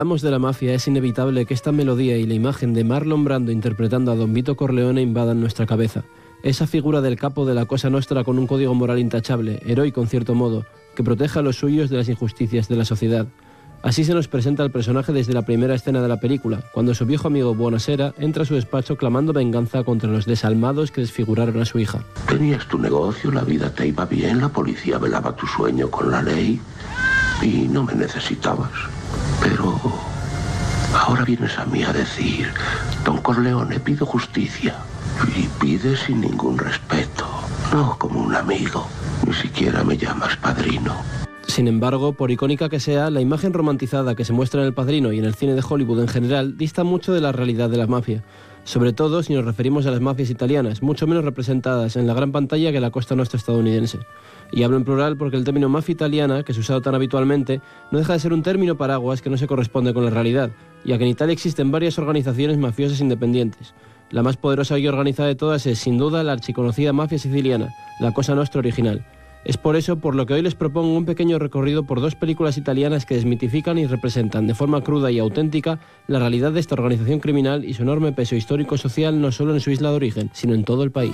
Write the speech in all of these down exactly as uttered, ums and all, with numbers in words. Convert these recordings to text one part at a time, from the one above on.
Hablamos de la mafia, es inevitable que esta melodía y la imagen de Marlon Brando interpretando a Don Vito Corleone invadan nuestra cabeza. Esa figura del capo de la Cosa Nostra con un código moral intachable, heroico en cierto modo, que protege a los suyos de las injusticias de la sociedad. Así se nos presenta el personaje desde la primera escena de la película, cuando su viejo amigo Buonasera entra a su despacho clamando venganza contra los desalmados que desfiguraron a su hija. Tenías tu negocio, la vida te iba bien, la policía velaba tu sueño con la ley y no me necesitabas. Pero ahora vienes a mí a decir, Don Corleone, pido justicia. Y pides sin ningún respeto, no como un amigo, ni siquiera me llamas padrino. Sin embargo, por icónica que sea, la imagen romantizada que se muestra en El Padrino y en el cine de Hollywood en general dista mucho de la realidad de la mafia. Sobre todo si nos referimos a las mafias italianas, mucho menos representadas en la gran pantalla que la Cosa Nostra estadounidense. Y hablo en plural porque el término mafia italiana, que es usado tan habitualmente, no deja de ser un término paraguas que no se corresponde con la realidad, ya que en Italia existen varias organizaciones mafiosas independientes. La más poderosa y organizada de todas es, sin duda, la archiconocida mafia siciliana, la Cosa Nostra original. Es por eso por lo que hoy les propongo un pequeño recorrido por dos películas italianas que desmitifican y representan de forma cruda y auténtica la realidad de esta organización criminal y su enorme peso histórico-social no solo en su isla de origen, sino en todo el país.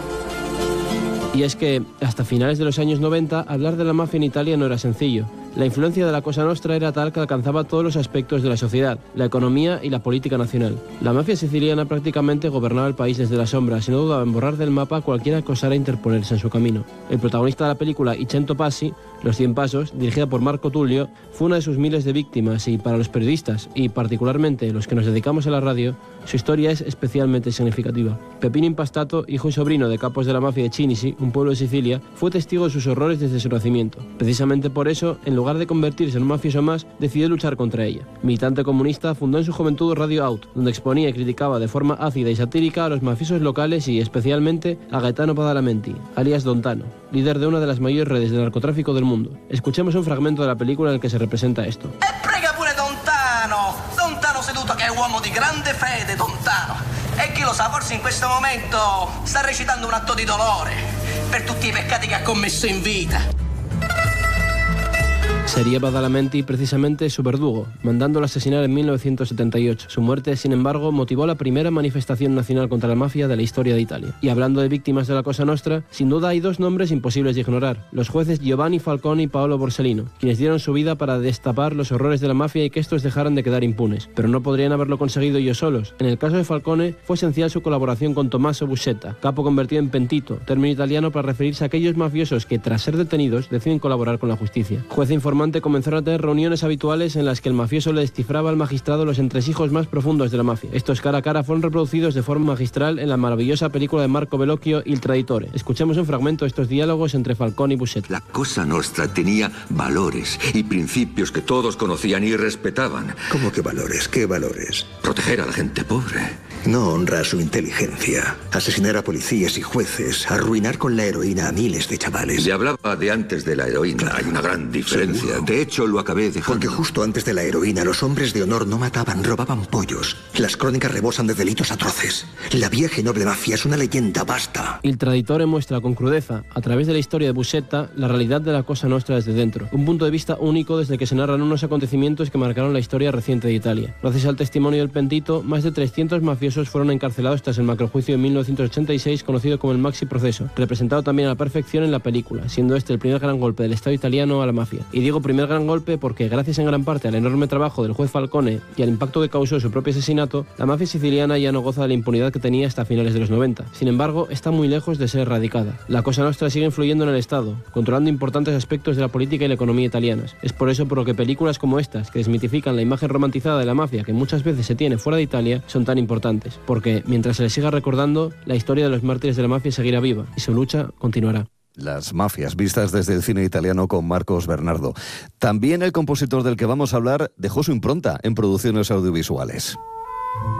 Y es que, hasta finales de los años noventa, hablar de la mafia en Italia no era sencillo. La influencia de la Cosa Nostra era tal que alcanzaba todos los aspectos de la sociedad, la economía y la política nacional. La mafia siciliana prácticamente gobernaba el país desde las sombras y no dudaba en borrar del mapa cualquiera que osara interponerse en su camino. El protagonista de la película, I Cento Passi, Los Cien Pasos, dirigida por Marco Tullio, fue una de sus miles de víctimas y para los periodistas, y particularmente los que nos dedicamos a la radio, su historia es especialmente significativa. Peppino Impastato, hijo y sobrino de capos de la mafia de Cinisi, un pueblo de Sicilia, fue testigo de sus horrores desde su nacimiento. Precisamente por eso, en lugar de convertirse en un mafioso más, decidió luchar contra ella. Militante comunista, fundó en su juventud Radio Out, donde exponía y criticaba de forma ácida y satírica a los mafiosos locales y especialmente a Gaetano Badalamenti, alias Don Tano, líder de una de las mayores redes de narcotráfico del mundo. Escuchemos un fragmento de la película en el que se representa esto. E prega pure Don Tano, Don Tano seduto che è uomo di grande fede, Don Tano. E chi lo sa, forse in questo momento sta recitando un atto di dolore per tutti i peccati che ha commesso in vita. Sería Badalamenti precisamente su verdugo, mandándolo asesinar en mil novecientos setenta y ocho. Su muerte, sin embargo, motivó la primera manifestación nacional contra la mafia de la historia de Italia. Y hablando de víctimas de la Cosa Nostra, sin duda hay dos nombres imposibles de ignorar: los jueces Giovanni Falcone y Paolo Borsellino, quienes dieron su vida para destapar los horrores de la mafia y que estos dejaran de quedar impunes. Pero no podrían haberlo conseguido ellos solos. En el caso de Falcone, fue esencial su colaboración con Tommaso Buscetta, capo convertido en pentito, término italiano para referirse a aquellos mafiosos que, tras ser detenidos, deciden colaborar con la justicia. Juez informante comenzaron a tener reuniones habituales en las que el mafioso le descifraba al magistrado los entresijos más profundos de la mafia. Estos cara a cara fueron reproducidos de forma magistral en la maravillosa película de Marco Bellocchio, Il Traditore. Escuchemos un fragmento de estos diálogos entre Falcone y Buscetta. La Cosa Nostra tenía valores y principios que todos conocían y respetaban. ¿Cómo que valores? ¿Qué valores? Proteger a la gente pobre. No honra su inteligencia. Asesinar a policías y jueces. Arruinar con la heroína a miles de chavales. Le hablaba de antes de la heroína. Claro, hay una gran diferencia. Seguro. De hecho, lo acabé dejando. Porque justo antes de la heroína, los hombres de honor no mataban, robaban pollos. Las crónicas rebosan de delitos atroces. La vieja y noble mafia es una leyenda, basta. Il Traditore muestra con crudeza, a través de la historia de Buscetta, la realidad de la Cosa Nostra desde dentro. Un punto de vista único desde que se narran unos acontecimientos que marcaron la historia reciente de Italia. Gracias al testimonio del pentito, más de trescientos mafiosos fueron encarcelados tras el macrojuicio de mil novecientos ochenta y seis conocido como el Maxi Proceso, representado también a la perfección en la película, siendo este el primer gran golpe del Estado italiano a la mafia. Y digo primer gran golpe porque, gracias en gran parte al enorme trabajo del juez Falcone y al impacto que causó su propio asesinato, la mafia siciliana ya no goza de la impunidad que tenía hasta finales de los noventa. Sin embargo, está muy lejos de ser erradicada. La Cosa Nostra sigue influyendo en el Estado, controlando importantes aspectos de la política y la economía italianas. Es por eso por lo que películas como estas, que desmitifican la imagen romantizada de la mafia que muchas veces se tiene fuera de Italia, son tan importantes. Porque, mientras se les siga recordando, la historia de los mártires de la mafia seguirá viva y su lucha continuará. Las mafias vistas desde el cine italiano con Marcos Bernardo. También el compositor del que vamos a hablar dejó su impronta en producciones audiovisuales.